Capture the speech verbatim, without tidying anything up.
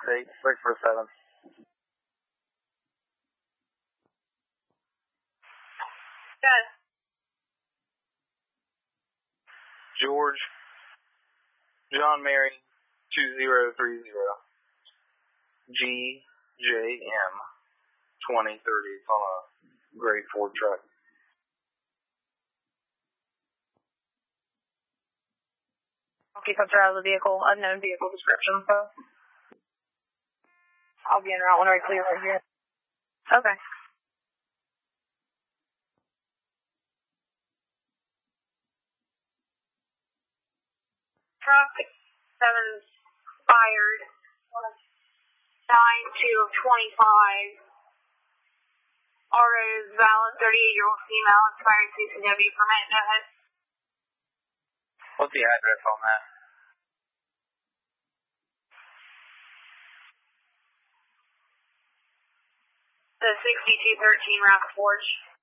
eight, six for seven. Good. George, John Mary, two zero three zero. G J M, twenty thirty. It's on a gray Ford truck. Keep up out of the vehicle, unknown vehicle description, so I'll be en route when I clear right here. Okay. Truck seven fired, nine two of twenty-five. R O is valid, thirty-eight-year-old female, expired C C W permit, no hit. What's the address on that? The sixty-two thirteen Rock Forge.